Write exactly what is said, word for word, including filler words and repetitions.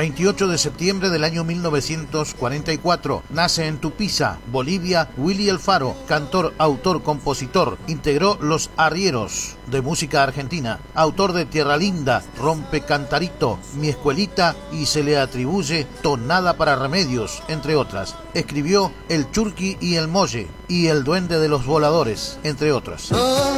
veintiocho de septiembre del año mil novecientos cuarenta y cuatro. Nace en Tupiza, Bolivia, Willy Alfaro, cantor, autor, compositor. Integró Los Arrieros, de música argentina. Autor de Tierra Linda, Rompe Cantarito, Mi Escuelita y se le atribuye Tonada para Remedios, entre otras. Escribió El Churqui y el Molle y El Duende de los Voladores, entre otras.